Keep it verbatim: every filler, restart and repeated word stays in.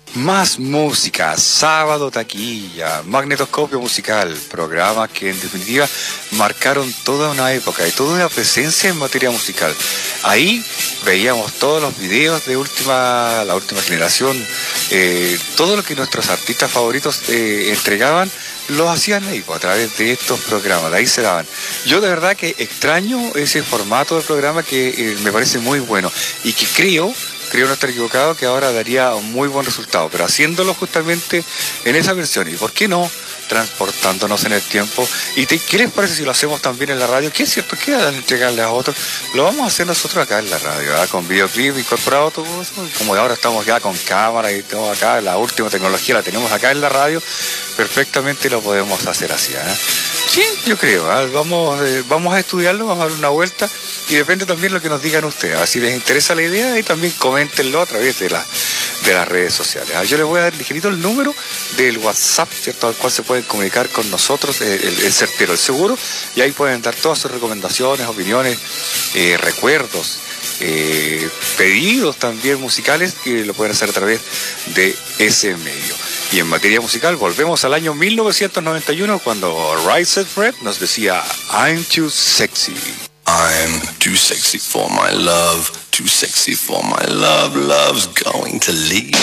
Más música, Sábado Taquilla, Magnetoscopio Musical, programas que en definitiva marcaron toda una época y toda una presencia en materia musical. Ahí veíamos todos los videos de última, la última generación, eh, todo lo que nuestros artistas favoritos eh, entregaban, los hacían ahí, pues, a través de estos programas, de ahí se daban. Yo de verdad que extraño ese formato del programa que eh, me parece muy bueno y que creo... Creo no estar equivocado, que ahora daría un muy buen resultado, pero haciéndolo justamente en esa versión. ¿Y por qué no? Transportándonos en el tiempo. ¿Y te, qué les parece si lo hacemos también en la radio? ¿Qué es cierto? ¿Qué dan entregarle a otros? Lo vamos a hacer nosotros acá en la radio, ¿verdad? Con videoclip incorporado, todo eso. Como de ahora estamos ya con cámara y todo acá, la última tecnología la tenemos acá en la radio, perfectamente lo podemos hacer así, ¿eh? Sí, yo creo, ¿eh? Vamos, eh, vamos a estudiarlo, vamos a dar una vuelta y depende también lo que nos digan ustedes. ¿eh? Si les interesa la idea y también coméntenlo a través de, la, de las redes sociales. ¿eh? Yo les voy a dar ligerito el número del WhatsApp, ¿cierto? Al cual se pueden comunicar con nosotros, eh, el, el certero, el seguro, y ahí pueden dar todas sus recomendaciones, opiniones, eh, recuerdos, eh, pedidos también musicales, que lo pueden hacer a través de ese medio. Y en materia musical, volvemos al año mil novecientos noventa y uno, cuando Right Said Fred nos decía I'm too sexy. I'm too sexy for my love, too sexy for my love, love's going to leave.